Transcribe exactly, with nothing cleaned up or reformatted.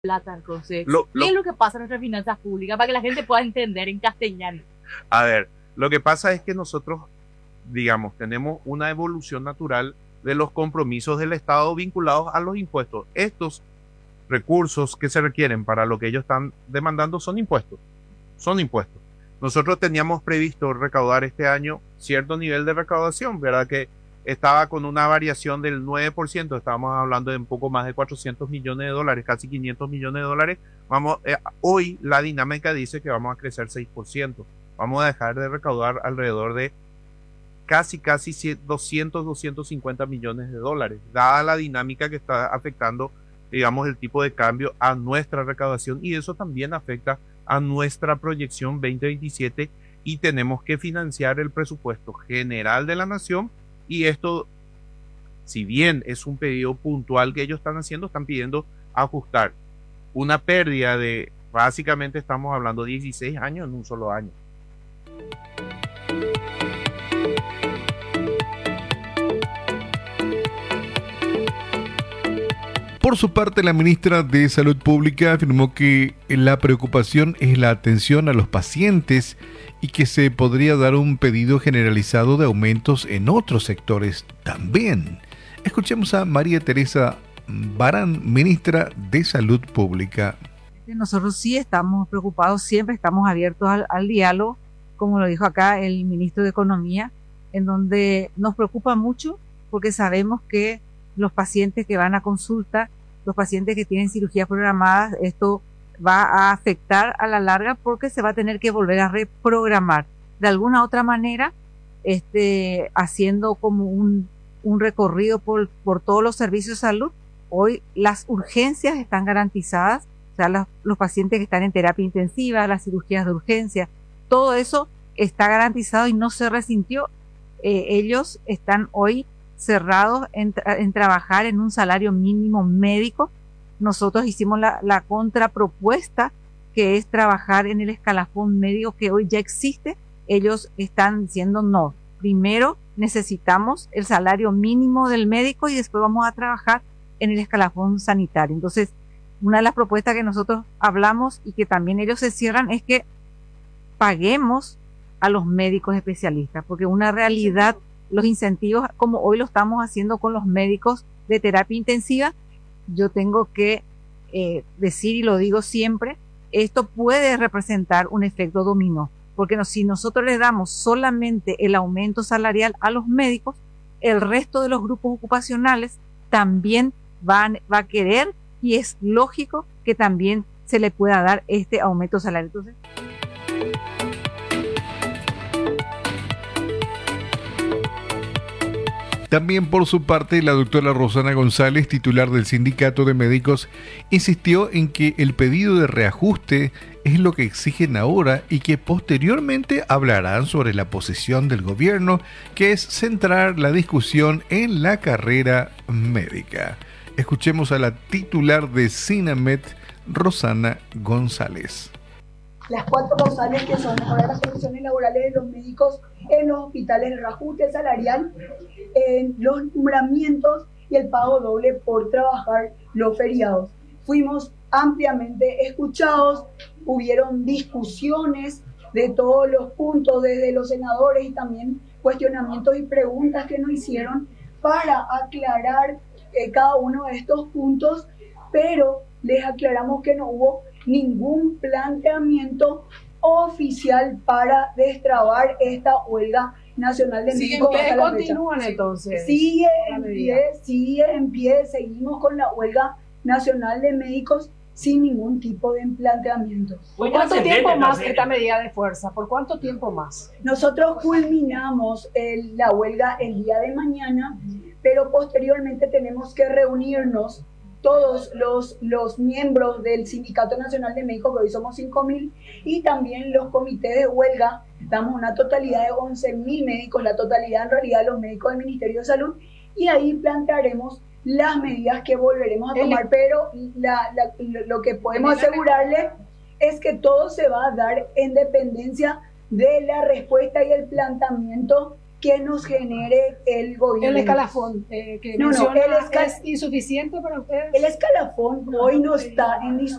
Plata, entonces. Lo, ¿Qué lo, es lo que pasa en nuestras finanzas públicas para que la gente pueda entender en castellano? a ver, lo que pasa es que nosotros, digamos, tenemos una evolución natural de los compromisos del Estado vinculados a los impuestos. Estos recursos que se requieren para lo que ellos están demandando son impuestos. Son impuestos. Nosotros teníamos previsto recaudar este año cierto nivel de recaudación, ¿verdad? Que estaba con una variación del nueve por ciento, estábamos hablando de un poco más de cuatrocientos millones de dólares, casi quinientos millones de dólares. Vamos, eh, hoy la dinámica dice que vamos a crecer seis por ciento. Vamos a dejar de recaudar alrededor de casi, casi doscientos, doscientos cincuenta millones de dólares, dada la dinámica que está afectando, digamos, el tipo de cambio a nuestra recaudación, y eso también afecta a nuestra proyección veinte veintisiete, y tenemos que financiar el presupuesto general de la nación. Y esto, si bien es un pedido puntual que ellos están haciendo, están pidiendo ajustar una pérdida de, básicamente estamos hablando de dieciséis años en un solo año. Por su parte, la ministra de Salud Pública afirmó que la preocupación es la atención a los pacientes y que se podría dar un pedido generalizado de aumentos en otros sectores también. Escuchemos a María Teresa Barán, ministra de Salud Pública. Nosotros sí estamos preocupados, siempre estamos abiertos al, al diálogo, como lo dijo acá el ministro de Economía, en donde nos preocupa mucho porque sabemos que los pacientes que van a consulta, los pacientes que tienen cirugías programadas, esto va a afectar a la larga porque se va a tener que volver a reprogramar. De alguna otra manera, este, haciendo como un, un recorrido por, por todos los servicios de salud, hoy las urgencias están garantizadas, o sea, los, los pacientes que están en terapia intensiva, las cirugías de urgencia, todo eso está garantizado y no se resintió. Eh, ellos están hoy cerrados en, en trabajar en un salario mínimo médico. Nosotros hicimos la, la contrapropuesta, que es trabajar en el escalafón médico que hoy ya existe. Ellos están diciendo no, primero necesitamos el salario mínimo del médico y después vamos a trabajar en el escalafón sanitario. Entonces, una de las propuestas que nosotros hablamos y que también ellos se cierran es que paguemos a los médicos especialistas, porque una realidad, los incentivos, como hoy lo estamos haciendo con los médicos de terapia intensiva, yo tengo que eh, decir, y lo digo siempre, esto puede representar un efecto dominó, porque no, si nosotros les damos solamente el aumento salarial a los médicos, el resto de los grupos ocupacionales también van, va a querer, y es lógico que también se le pueda dar este aumento salarial. Entonces, también por su parte, la doctora Rosana González, titular del Sindicato de Médicos, insistió en que el pedido de reajuste es lo que exigen ahora y que posteriormente hablarán sobre la posición del gobierno, que es centrar la discusión en la carrera médica. Escuchemos a la titular de SINAMED, Rosana González. Las cuatro causales que son mejorar las condiciones laborales de los médicos en los hospitales, el reajuste salarial, en los nombramientos y el pago doble por trabajar los feriados. Fuimos ampliamente escuchados, hubieron discusiones de todos los puntos desde los senadores y también cuestionamientos y preguntas que nos hicieron para aclarar eh, cada uno de estos puntos, pero les aclaramos que no hubo ningún planteamiento oficial para destrabar esta huelga nacional de médicos. ¿Sí, en pie continúan entonces? Sigue en pie, sigue en pie, seguimos con la huelga nacional de médicos sin ningún tipo de planteamiento. ¿Por cuánto tiempo más esta medida de fuerza? ¿Por cuánto tiempo más? Nosotros culminamos el, la huelga el día de mañana, pero posteriormente tenemos que reunirnos todos los, los miembros del Sindicato Nacional de Médicos, que hoy somos cinco mil, y también los comités de huelga. Damos una totalidad de once mil médicos, la totalidad en realidad de los médicos del Ministerio de Salud, y ahí plantearemos las medidas que volveremos a tomar, pero la, la, lo que podemos asegurarle es que todo se va a dar en dependencia de la respuesta y el planteamiento que nos genere el gobierno. El escalafón eh, que no, no, menciona el escal- es insuficiente para ustedes. El escalafón hoy no está en